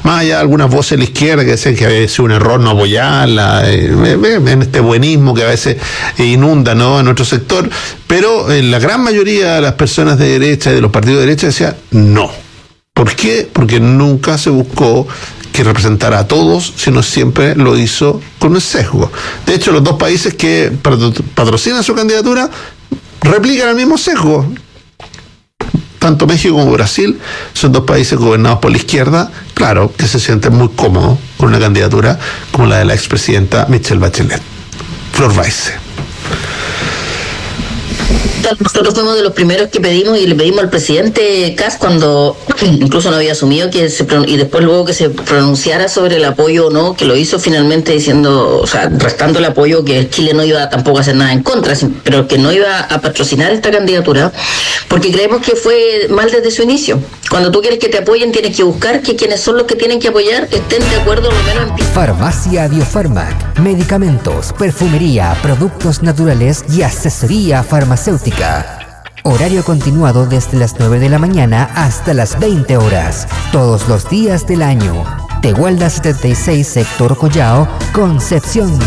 Más allá de algunas voces de la izquierda que decían que había sido un error no apoyarla, en este buenismo que a veces inunda, ¿no?, a nuestro sector, pero la gran mayoría de las personas de derecha y de los partidos de derecha decían no. ¿Por qué? Porque nunca se buscó que representara a todos, sino siempre lo hizo con un sesgo. De hecho, los dos países que patrocinan su candidatura replican el mismo sesgo. Tanto México como Brasil son dos países gobernados por la izquierda, claro, que se sienten muy cómodos con una candidatura como la de la expresidenta Michelle Bachelet. Flor Baise. Nosotros fuimos de los primeros que pedimos, y le pedimos al presidente Kast, cuando incluso no había asumido y después luego que se pronunciara sobre el apoyo o no, que lo hizo finalmente diciendo, o sea, restando el apoyo, que Chile no iba tampoco a hacer nada en contra, pero que no iba a patrocinar esta candidatura, porque creemos que fue mal desde su inicio. Cuando tú quieres que te apoyen, tienes que buscar que quienes son los que tienen que apoyar estén de acuerdo, lo menos en... Farmacia Biofarmac, medicamentos, perfumería, productos naturales y asesoría farmacéutica. Horario continuado desde las 9 de la mañana hasta las 20 horas, todos los días del año. Tehuelda 76, sector Collao, Concepción.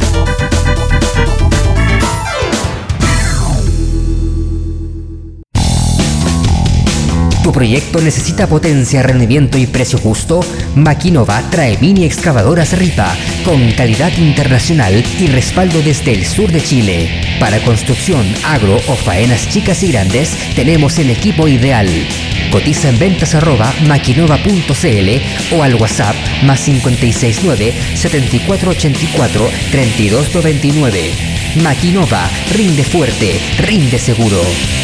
¿Tu proyecto necesita potencia, rendimiento y precio justo? Maquinova trae mini excavadoras Ripa con calidad internacional y respaldo desde el sur de Chile. Para construcción, agro o faenas chicas y grandes, tenemos el equipo ideal. Cotiza en ventas@maquinova.cl o al WhatsApp +569 7484 3299. Maquinova, rinde fuerte, rinde seguro.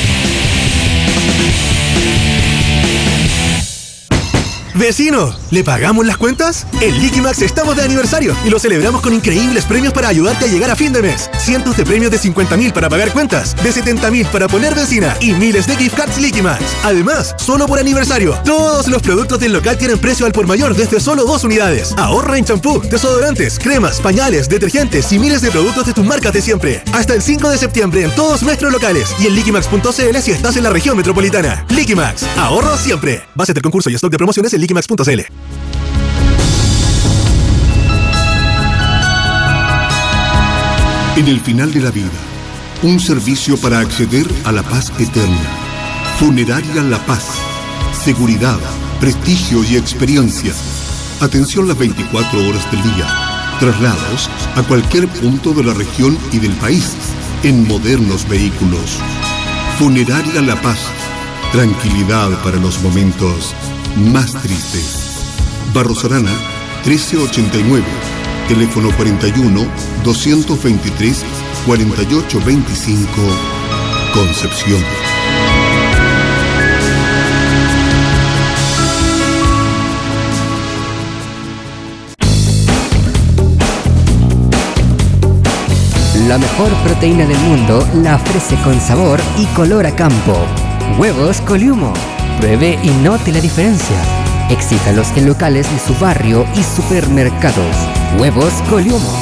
¡Vecino! ¿Le pagamos las cuentas? En Liquimax estamos de aniversario y lo celebramos con increíbles premios para ayudarte a llegar a fin de mes. Cientos de premios de 50.000 para pagar cuentas, de 70.000 para poner benzina y miles de gift cards Liquimax. Además, solo por aniversario, todos los productos del local tienen precio al por mayor desde solo 2 unidades. Ahorra en champú, desodorantes, cremas, pañales, detergentes y miles de productos de tus marcas de siempre. Hasta el 5 de septiembre en todos nuestros locales y en liquimax.cl si estás en la región metropolitana. Liquimax, ahorro siempre. Base del concurso y stock de promociones en liquimax.cl. En el final de la vida, un servicio para acceder a la paz eterna. Funeraria La Paz. Seguridad, prestigio y experiencia. Atención las 24 horas del día. Traslados a cualquier punto de la región y del país en modernos vehículos. Funeraria La Paz. Tranquilidad para los momentos más tristes. Barros Arana, 1389. Teléfono 41 223 4825. Concepción. La mejor proteína del mundo la ofrece con sabor y color a campo. Huevos Coliumo. Pruebe y note la diferencia. Exítalos en locales de su barrio y supermercados. Huevos Coliumo.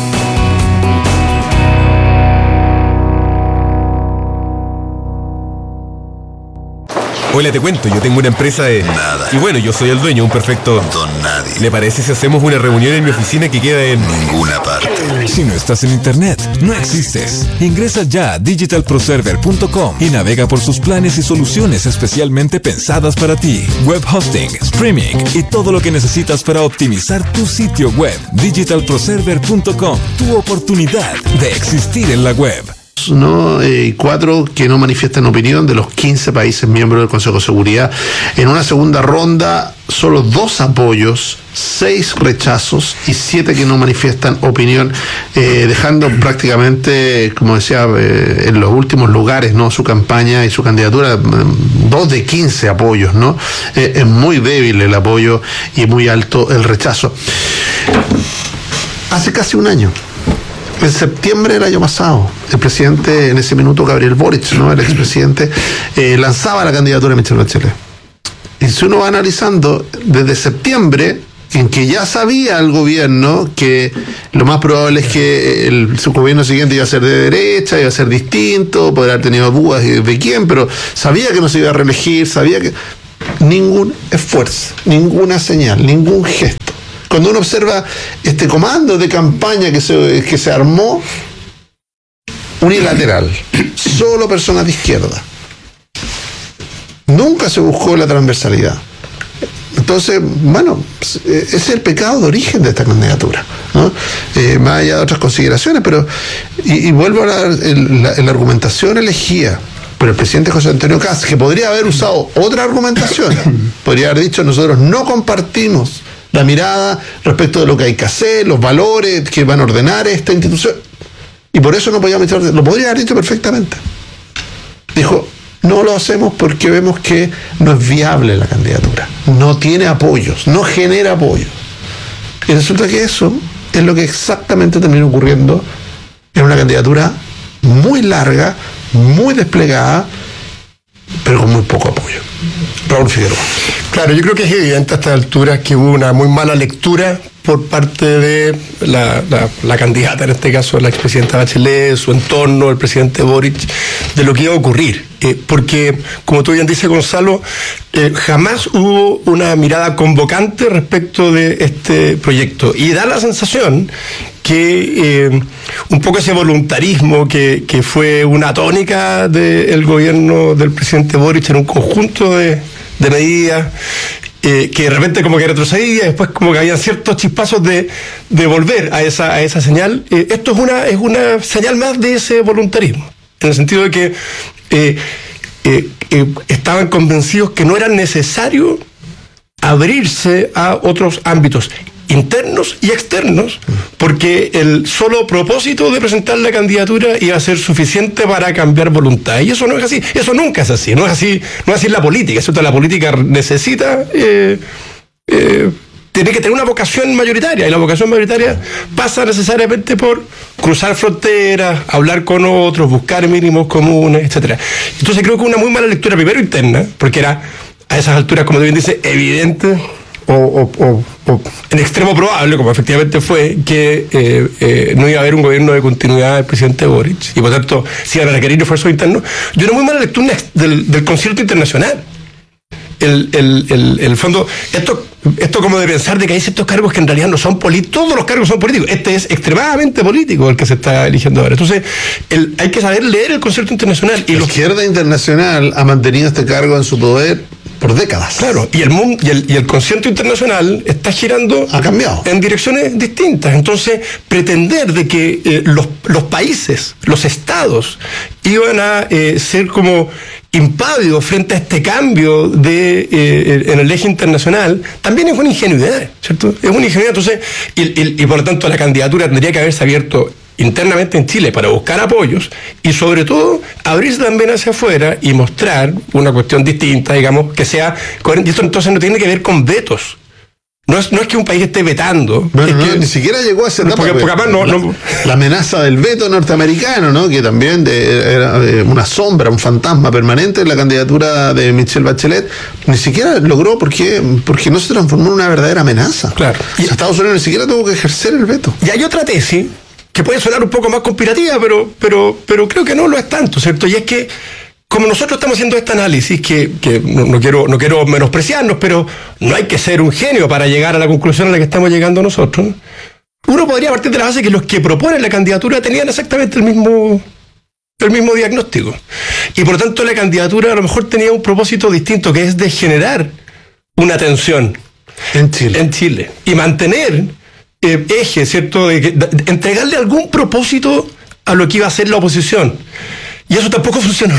Hola, te cuento, yo tengo una empresa de... Nada. Y bueno, yo soy el dueño, un perfecto... Don nadie. ¿Le parece si hacemos una reunión en mi oficina que queda en... Ninguna parte. Si no estás en internet, no existes. Ingresa ya a digitalproserver.com y navega por sus planes y soluciones especialmente pensadas para ti. Web hosting, streaming y todo lo que necesitas para optimizar tu sitio web. Digitalproserver.com, tu oportunidad de existir en la web. ¿No? Y 4 que no manifiestan opinión de los 15 países miembros del Consejo de Seguridad. En una segunda ronda, solo 2 apoyos, 6 rechazos y 7 que no manifiestan opinión, dejando prácticamente, como decía, en los últimos lugares, ¿no?, su campaña y su candidatura. 2 de 15 apoyos, ¿no? Es muy débil el apoyo y muy alto el rechazo. Hace casi un año, en septiembre del año pasado, el presidente, en ese minuto Gabriel Boric, ¿no?, el expresidente, lanzaba la candidatura de Michelle Bachelet. Y si uno va analizando, desde septiembre, en que ya sabía el gobierno que lo más probable es que su gobierno siguiente iba a ser de derecha, iba a ser distinto, podría haber tenido dudas de quién, pero sabía que no se iba a reelegir, sabía que... ningún esfuerzo, ninguna señal, ningún gesto. Cuando uno observa este comando de campaña que se armó, unilateral, solo personas de izquierda, nunca se buscó la transversalidad. Entonces, bueno, ese es el pecado de origen de esta candidatura, ¿no? Más allá de otras consideraciones, pero y vuelvo a la argumentación elegida por el presidente José Antonio Kast, que podría haber usado otra argumentación, podría haber dicho: nosotros no compartimos la mirada respecto de lo que hay que hacer, los valores que van a ordenar esta institución, y por eso no podíamos echar. Lo podría haber dicho perfectamente. Dijo: no lo hacemos porque vemos que no es viable la candidatura, no tiene apoyos, no genera apoyos. Y resulta que eso es lo que exactamente terminó ocurriendo en una candidatura muy larga, muy desplegada, pero con muy poco apoyo. Raúl Figueroa. Claro, yo creo que es evidente a estas alturas que hubo una muy mala lectura por parte de la candidata, en este caso la expresidenta Bachelet, su entorno, el presidente Boric, de lo que iba a ocurrir. Porque, como tú bien dices, Gonzalo, jamás hubo una mirada convocante respecto de este proyecto. Y da la sensación que un poco ese voluntarismo que fue una tónica del gobierno del presidente Boric en un conjunto de medidas, que de repente como que retrocedía, después como que había ciertos chispazos de volver a esa señal. Esto es una señal más de ese voluntarismo, en el sentido de que estaban convencidos que no era necesario abrirse a otros ámbitos internos y externos, porque el solo propósito de presentar la candidatura iba a ser suficiente para cambiar voluntad. Y eso no es así, eso nunca es así, no es así la política, ¿cierto? La política necesita tiene que tener una vocación mayoritaria, y la vocación mayoritaria pasa necesariamente por cruzar fronteras, hablar con otros, buscar mínimos comunes, etcétera. Entonces creo que una muy mala lectura, primero interna, porque era a esas alturas, como bien dice, evidente o en extremo probable, como efectivamente fue, que no iba a haber un gobierno de continuidad del presidente Boric, y por tanto se iban a requerir esfuerzos internos. Y una muy mala lectura del concierto internacional. El fondo, esto como de pensar de que hay ciertos cargos que en realidad no son políticos, todos los cargos son políticos, este es extremadamente político el que se está eligiendo ahora. Entonces, hay que saber leer el concierto internacional. Y la izquierda internacional ha mantenido este cargo en su poder por décadas. Claro, y el concierto internacional está girando, ha cambiado en direcciones distintas. Entonces, pretender de que los países, los estados, iban a ser como impávidos frente a este cambio en el eje internacional, también es una ingenuidad, ¿cierto? Es una ingenuidad. Entonces, y por lo tanto la candidatura tendría que haberse abierto internamente en Chile para buscar apoyos, y sobre todo abrirse también hacia afuera y mostrar una cuestión distinta, digamos, que sea coherente. Y esto entonces no tiene que ver con vetos. No es que un país esté vetando. Bueno, es que, ni siquiera llegó a esa etapa. Porque además la amenaza del veto norteamericano, ¿no? Que también era una sombra, un fantasma permanente en la candidatura de Michelle Bachelet, ni siquiera logró porque no se transformó en una verdadera amenaza. Claro. Y Estados Unidos ni siquiera tuvo que ejercer el veto. Y hay otra tesis que puede sonar un poco más conspirativa, pero creo que no lo es tanto, ¿cierto? Y es que, como nosotros estamos haciendo este análisis, que no quiero menospreciarnos, pero no hay que ser un genio para llegar a la conclusión a la que estamos llegando nosotros, uno podría partir de la base que los que proponen la candidatura tenían exactamente el mismo diagnóstico. Y por lo tanto la candidatura a lo mejor tenía un propósito distinto, que es de generar una tensión en Chile. Y mantener eje, ¿cierto? De entregarle algún propósito a lo que iba a ser la oposición. Y eso tampoco funcionó.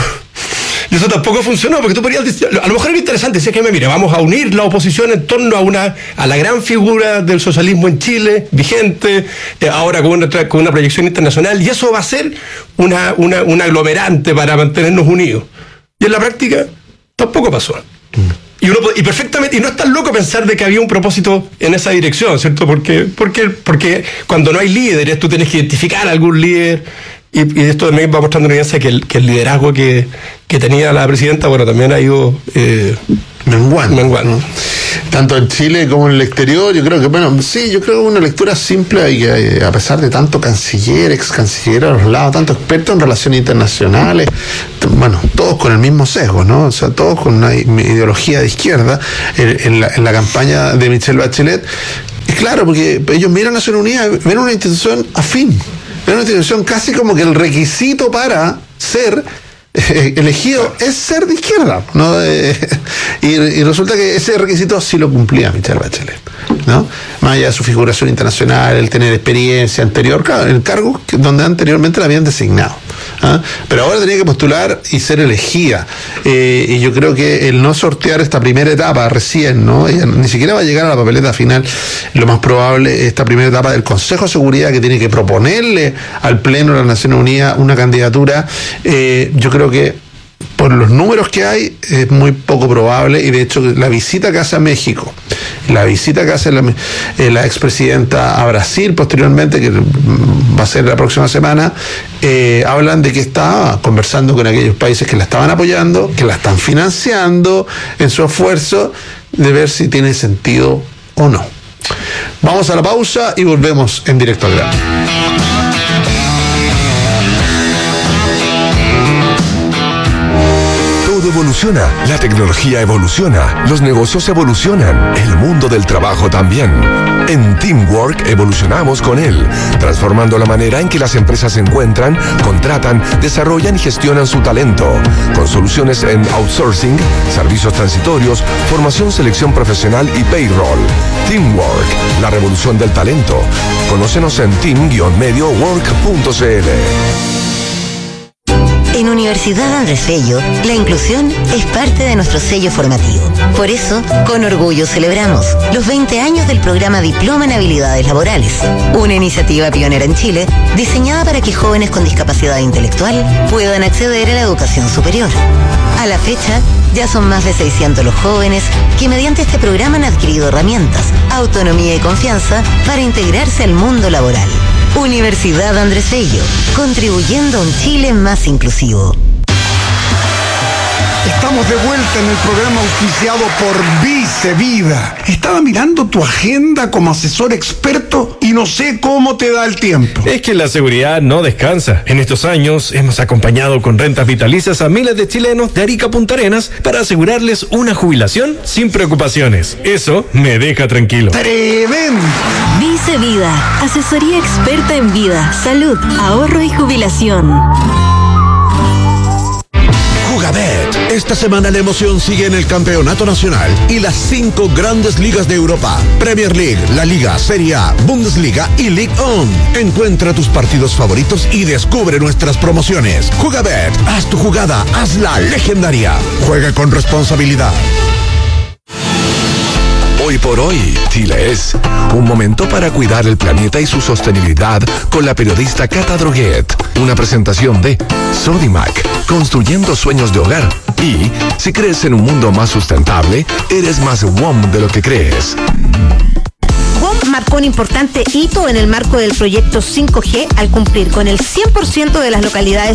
Porque tú podrías decir, a lo mejor era interesante decir que, mira, vamos a unir la oposición en torno a la gran figura del socialismo en Chile, vigente, ahora con una proyección internacional, y eso va a ser un aglomerante para mantenernos unidos. Y en la práctica tampoco pasó. Y perfectamente, y no es tan loco pensar de que había un propósito en esa dirección, ¿cierto? Porque cuando no hay líderes, tú tienes que identificar a algún líder. Y esto también va mostrando una evidencia que el liderazgo que tenía la presidenta, bueno, también ha ido menguando. Tanto en Chile como en el exterior, yo creo que, yo creo que una lectura simple y que a pesar de tanto canciller, ex canciller a los lados, tanto experto en relaciones internacionales, todos con el mismo sesgo, ¿no? O sea, todos con una ideología de izquierda en la campaña de Michelle Bachelet. Es claro, porque ellos miran a Naciones Unidas, ven una institución afín, ven una institución casi como que el requisito para ser elegido es ser de izquierda, ¿no? Y resulta que ese requisito sí lo cumplía Michelle Bachelet, ¿no? Más allá de su figuración internacional, el tener experiencia anterior, claro, en cargos donde anteriormente la habían designado, ¿ah? Pero ahora tenía que postular y ser elegida, y yo creo que el no sortear esta primera etapa recién, ¿no? Ella ni siquiera va a llegar a la papeleta final, lo más probable, esta primera etapa del Consejo de Seguridad que tiene que proponerle al Pleno de las Naciones Unidas una candidatura, yo creo que por los números que hay es muy poco probable, y de hecho la visita que hace a México, la visita que hace la expresidenta a Brasil posteriormente, que va a ser la próxima semana, hablan de que está conversando con aquellos países que la estaban apoyando, que la están financiando en su esfuerzo de ver si tiene sentido o no. Vamos a la pausa y volvemos en Directo al Grano. Evoluciona, la tecnología evoluciona, los negocios evolucionan, el mundo del trabajo también. En Teamwork evolucionamos con él, transformando la manera en que las empresas encuentran, contratan, desarrollan y gestionan su talento, con soluciones en outsourcing, servicios transitorios, formación, selección profesional y payroll. Teamwork, la revolución del talento. Conócenos en team-mediowork.cl. En Universidad Andrés Bello, la inclusión es parte de nuestro sello formativo. Por eso, con orgullo celebramos los 20 años del programa Diploma en Habilidades Laborales, una iniciativa pionera en Chile, diseñada para que jóvenes con discapacidad intelectual puedan acceder a la educación superior. A la fecha, ya son más de 600 los jóvenes que mediante este programa han adquirido herramientas, autonomía y confianza para integrarse al mundo laboral. Universidad Andrés Bello, contribuyendo a un Chile más inclusivo. Estamos de vuelta en el programa auspiciado por Vice Vida. Estaba mirando tu agenda como asesor experto y no sé cómo te da el tiempo. Es que la seguridad no descansa. En estos años hemos acompañado con rentas vitalicias a miles de chilenos de Arica a Punta Arenas para asegurarles una jubilación sin preocupaciones. Eso me deja tranquilo. ¡Tremendo! Vice Vida, asesoría experta en vida, salud, ahorro y jubilación. Jugabet. Esta semana la emoción sigue en el Campeonato Nacional y las 5 grandes ligas de Europa: Premier League, La Liga, Serie A, Bundesliga y Ligue 1. Encuentra tus partidos favoritos y descubre nuestras promociones. Jugabet, haz tu jugada, hazla legendaria. Juega con responsabilidad. Hoy por hoy, Chile es un momento para cuidar el planeta y su sostenibilidad con la periodista Cata Droguet. Una presentación de Sodimac, construyendo sueños de hogar. Y si crees en un mundo más sustentable, eres más WOM de lo que crees. WOM marcó un importante hito en el marco del proyecto 5G al cumplir con el 100% de las localidades